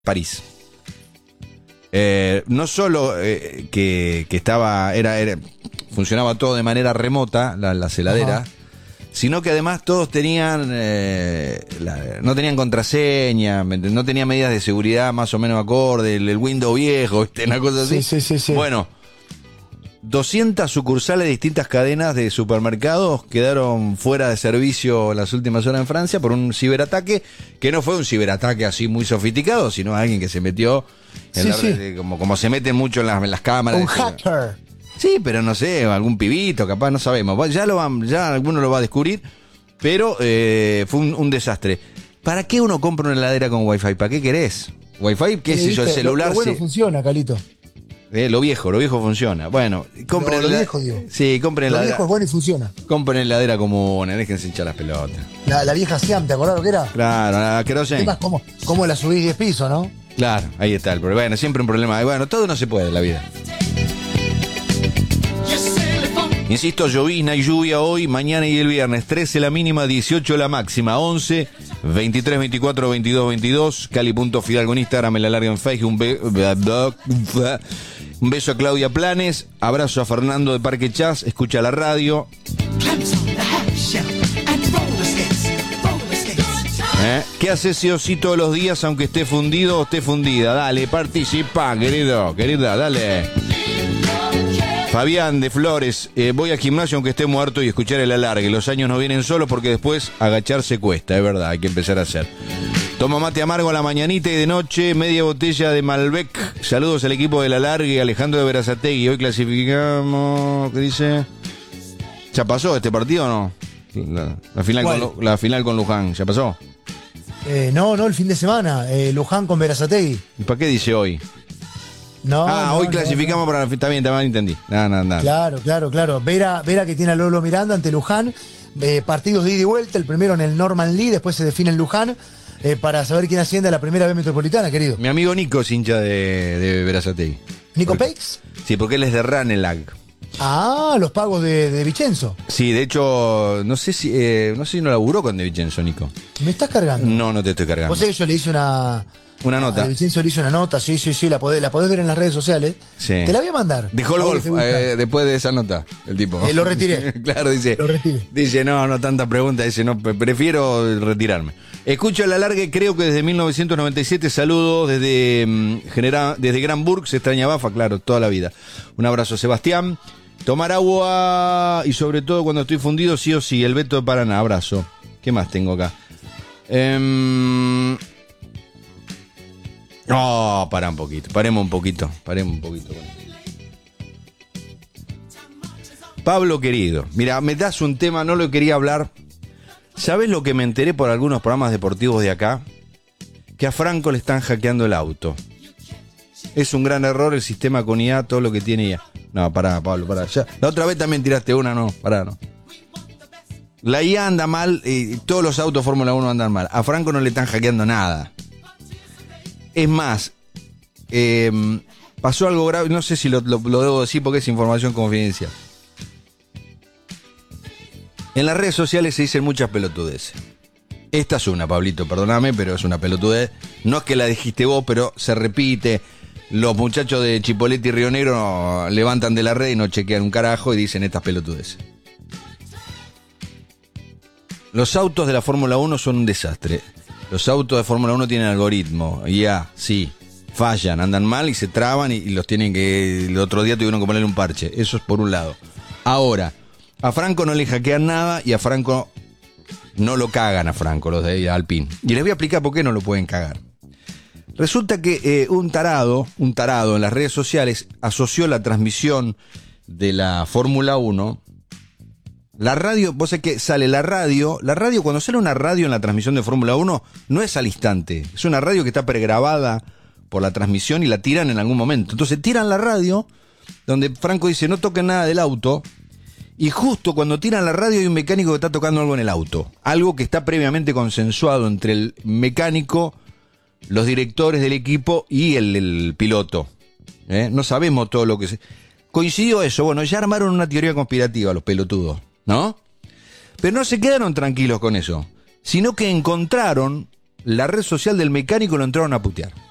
París. No solo que estaba, funcionaba todo de manera remota, la heladera, ajá, sino que además todos tenían, no tenían contraseña, no tenían medidas de seguridad más o menos acorde, el Windows viejo, una cosa así. Sí. Bueno, 200 sucursales de distintas cadenas de supermercados quedaron fuera de servicio en las últimas horas en Francia por un ciberataque, que no fue un ciberataque así muy sofisticado, sino alguien que se metió en como se meten mucho en las cámaras. Un hacker. Sí, pero no sé, algún pibito, capaz, no sabemos. Ya alguno lo va a descubrir, pero fue un desastre. ¿Para qué uno compra una heladera con Wi-Fi? ¿Para qué querés? ¿Wi-Fi? ¿Qué sé yo? El celular. Lo bueno funciona, Calito. Lo viejo funciona. Bueno, compren lo viejo, digo. Sí, compren heladera. Lo viejo es bueno y funciona. Compren heladera común, déjense hinchar las pelotas. La vieja Siam, ¿te acordás lo que era? Claro, la querosén. ¿Cómo la subís 10 pisos, no? Claro, ahí está el problema. Bueno, siempre un problema. Bueno, todo no se puede en la vida. Insisto, llovizna y lluvia hoy, mañana y el viernes. 13 la mínima, 18 la máxima. 11, 23, 24, 22, 22. Cali.fidalgo en Instagram, en la larga en Facebook. Un beso a Claudia Planes. Abrazo a Fernando de Parque Chas. Escucha la radio. ¿Qué haces sí o sí todos los días aunque esté fundido o esté fundida? Dale, participa, querida, dale. Fabián de Flores, voy al gimnasio aunque esté muerto y escuchar el alargue. Los años no vienen solos porque después agacharse cuesta, es verdad, hay que empezar a hacer. Toma mate amargo a la mañanita y de noche, media botella de Malbec. Saludos al equipo del alargue, Alejandro de Berazategui. Hoy clasificamos, ¿qué dice? ¿Ya pasó este partido o no? La final con Luján, ¿ya pasó? No, el fin de semana, Luján con Berazategui. ¿Y para qué dice hoy? Hoy clasificamos para la final. También entendí. No. Claro. Vera que tiene a Lolo Miranda ante Luján. Partidos de ida y vuelta. El primero en el Norman Lee, después se define en Luján. Para saber quién asciende a la primera B metropolitana, querido. Mi amigo Nico es hincha de Berazategui. ¿Nico Peix? Sí, porque él es de Ranelag. Los pagos de Vicenzo. Sí, de hecho, no sé si no laburó con De Vicenzo, Nico. ¿Me estás cargando? No te estoy cargando. Vos sabés que yo le hice una nota. A Vicenzo le hizo una nota, sí, la podés ver en las redes sociales. Sí. Te la voy a mandar. Dejó el golf después de esa nota, el tipo. Lo retiré. Claro, dice. Lo retiré. Dice, no, tanta pregunta, dice, no, prefiero retirarme. Escucho el alargue, creo que desde 1997, saludos desde Granburg, se extraña Bafa, claro, toda la vida. Un abrazo, Sebastián. Tomar agua y sobre todo cuando estoy fundido, sí o sí, el Beto de Paraná, abrazo. ¿Qué más tengo acá? Paremos un poquito. Pablo querido, mira, me das un tema, no lo quería hablar. ¿Sabes lo que me enteré por algunos programas deportivos de acá? Que a Franco le están hackeando el auto. Es un gran error el sistema con IA, todo lo que tiene IA. No, pará, Pablo, pará. Ya. La otra vez también tiraste una, no. La IA anda mal y todos los autos Fórmula 1 andan mal. A Franco no le están hackeando nada. Es más, pasó algo grave, no sé si lo debo decir porque es información confidencial. En las redes sociales se dicen muchas pelotudeces. Esta es una, Pablito, perdóname, pero es una pelotudez. No es que la dijiste vos, pero se repite. Los muchachos de Chipolete y Río Negro levantan de la red y no chequean un carajo y dicen estas pelotudeces. Los autos de la Fórmula 1 son un desastre. Los autos de Fórmula 1 tienen algoritmo. Sí, fallan, andan mal y se traban y los tienen que... El otro día tuvieron que ponerle un parche. Eso es por un lado. Ahora, a Franco no le hackean nada y a Franco no lo cagan a Franco, los de Alpine. Y les voy a explicar por qué no lo pueden cagar. Resulta que un tarado en las redes sociales asoció la transmisión de la Fórmula 1. La radio, vos sabés que sale la radio, cuando sale una radio en la transmisión de Fórmula 1, no es al instante, es una radio que está pregrabada por la transmisión y la tiran en algún momento. Entonces tiran la radio, donde Franco dice no toquen nada del auto, y justo cuando tiran la radio hay un mecánico que está tocando algo en el auto, algo que está previamente consensuado entre el mecánico, los directores del equipo y el piloto. No sabemos todo lo que se... Coincidió eso, bueno, ya armaron una teoría conspirativa los pelotudos, ¿no? Pero no se quedaron tranquilos con eso, sino que encontraron la red social del mecánico y lo entraron a putear.